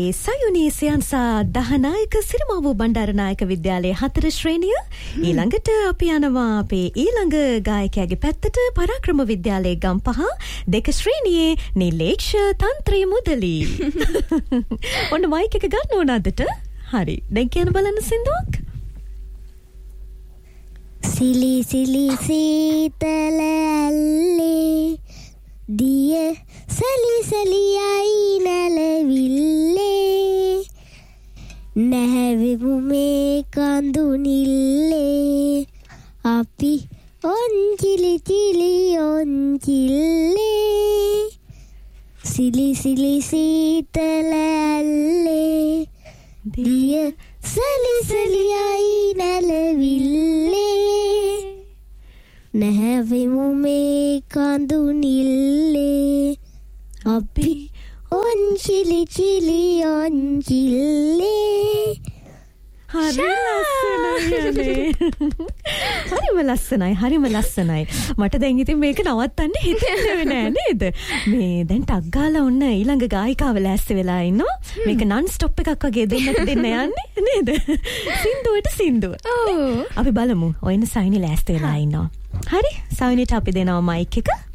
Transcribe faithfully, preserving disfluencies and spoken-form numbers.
අපේ සයුනී සයන්සා දහනායක සිරිමාවෝ බණ්ඩාරනායක විද්‍යාලයේ හතර ශ්‍රේණිය. ඊළඟට අපි යනවා අපේ ඊළඟ ගායකයාගේ පැත්තට පරාක්‍රම විද්‍යාලයේ ගම්පහ දෙක ශ්‍රේණියේ නිලේක්ෂ තන්ත්‍රී මුදලි. ඔන්න මයික් එක ගන්න ඕන අදට. හරි. දැන් කියන බලන්න සින්දුවක්. සිලි සිලි සීතල ඇල්ලේ දිය සලි සලියයි නැලවිල්ලේ නැහැවෙමු මේ කඳු නිල්ලේ අපි ඔන්චිලි චිලි ඔන්චිල්ලේ සිලි සිලි සීතල ඇල්ලේ දිය සලි සලියයි නැලවිල්ලේ නැහැවෙමු මේ කඳු නිල්ලේ අපි ඔන්චිලි චිලි ඔන්චිල්ලේ. හරි ලස්සනයි. හරිම ලස්සනයි හරිම ලස්සනයි. මට දැන් ඉතින් මේක නවත්තන්න හිතෙන්නේ නෑ නේද? මේ දැන් ටක් ගාලා ඔන්න ඊළඟ ගායිකාව ලෑස්ති වෙලා ඉන්නවා. මේක නන් ස්ටොප් එකක් වගේ දෙන්නට දෙන්න යන්නේ නේද? සින්දුවට සින්දුව. ඔව්. අපි බලමු. ඔයන සයිනි ලෑස්ති වෙලා ඉන්නවා. හරි සයිනිට අපි දෙනවා මයික් එක.